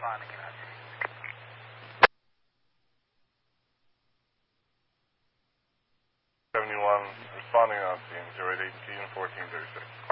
responding in that scene. 71, responding on scene, 0818, 1436.